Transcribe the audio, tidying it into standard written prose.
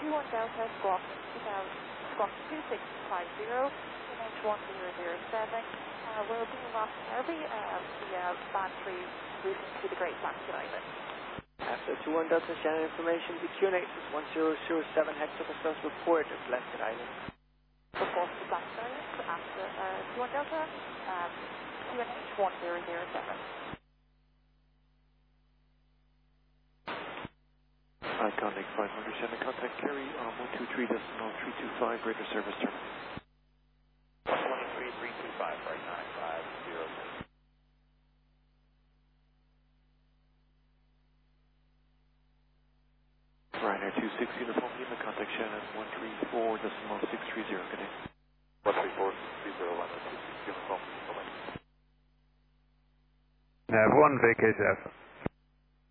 21 Delta, squawk 2650, NH1007. We're being lost early via band 3 routing to the Great Blanket Island. After 21 Delta, Shannon information, the QNH is 1007, hectopper cells report at Blanket Island. Report to Blanket Island after 21 Delta, QNH 1007. Iconic 500, Shannon, contact Kerry on 123.325, greater service terminal. 123.325, right 950. Ryanair 26, uniform Lima, contact Shannon 134.630, good day. 134.630, Ryanair 26, uniform Lima. Nav 1, vacate F.